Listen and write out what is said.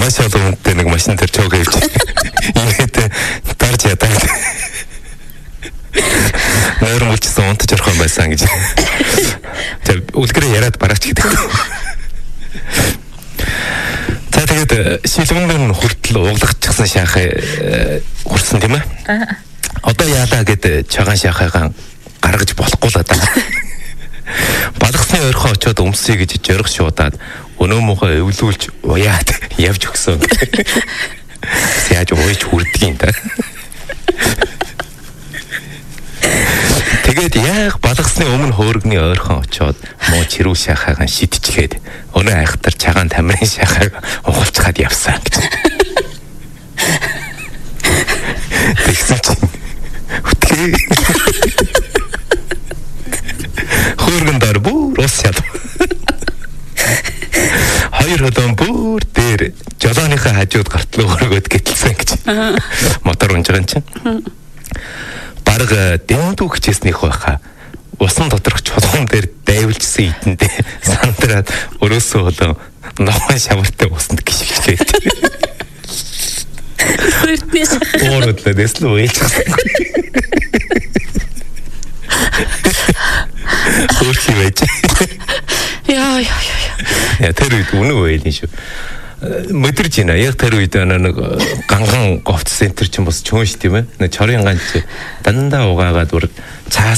Маш олон хүнтэй нэг машин дээр чог хэлж. Ингээд дарж ядаа. Нөр мөчсөн унтаж орхон байсан гэж. Тэр үлгэрээ яриад бараач гэдэг. За тэгээд шилбэнгэн хүртэл углагчсан шахаа хүрсэн тийм ээ. Одоо яалаа гэд чагаан шахаагаа гаргаж болохгүй л одоо. Балгасны ойрхон очиод өмсөе гэж жорох шуудаад өнөө мохоо эвлүүлж уяад явж өгсөн. Яаж ууж хүрдгийг та. Тэгээд яг балгасны өмнө хөөргөний ойрхон очиод муу чирүү шахаагаа шидчихээд өнөө айхтар чагаан тамирын шахааг угуулцгаад явсан гэж. Тэгсэн чинь үтгээ. Хөөргөн дээр бүр ус яд. Хоёр хөдөн бүр дээр жолооныхаа хажууд гартал өргөд гэтэлсэн гэж. Мотор унж байгаа юм чинь. Барга дэмдүү хичээснийх байхаа. Усан доторх чулуун дээр дайвалжсан идэндээ сандраад өрөөсөө болон ногоон шавартай усанд гიშгчээд. Өөрөдлөө дэслүү ээлжсэн. Хөрхи байж. Яа. Я тэр үед үнэн байли шүү. Мэдэрч байна. Яг тэр үед нэг ганган говц центр ч юм бас чөөн ш тийм ээ. Нэг чорын ганц дандаа угаагаад бүр цаас